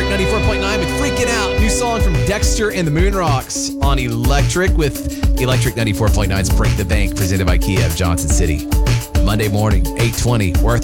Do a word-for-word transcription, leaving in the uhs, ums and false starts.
Electric ninety-four point nine with Freaking Out. New song from Dexter and the Moon Rocks on Electric with Electric ninety-four point nine's Break the Bank, presented by Kia of Johnson City. Monday morning, eight twenty, Worth